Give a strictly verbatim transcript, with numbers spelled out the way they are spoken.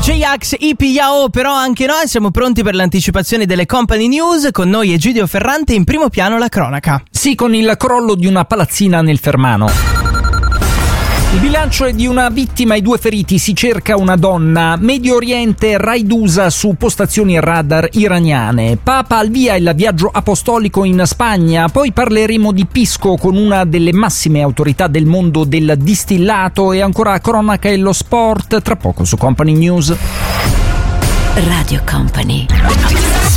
J-Ax, Ipi Yao, però anche noi siamo pronti per l'anticipazione delle Company News. Con noi Egidio Ferrante, in primo piano la cronaca. Sì, con il crollo di una palazzina nel Fermano. Il bilancio è di una vittima e due feriti, si cerca una donna. Medio Oriente, raidusa su postazioni radar iraniane. Papa al via il viaggio apostolico in Spagna. Poi parleremo di Pisco con una delle massime autorità del mondo del distillato. E ancora cronaca e lo sport, tra poco su Company News. Radio Company.